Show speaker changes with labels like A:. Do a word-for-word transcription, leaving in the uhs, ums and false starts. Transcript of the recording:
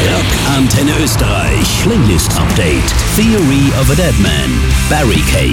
A: Rock Antenne Österreich. Playlist Update. Theory of a Deadman. Barricade.